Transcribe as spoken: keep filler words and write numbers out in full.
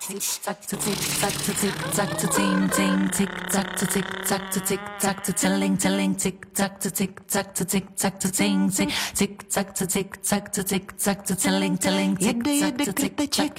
tick tock to tick tock to tick tock to ting ting tick tock to tick tock to tick tock to telling telling tick tock to tick tock to tick tock to ting ting tick tock to tick tock to tick tock to telling telling tick tock to tick tock.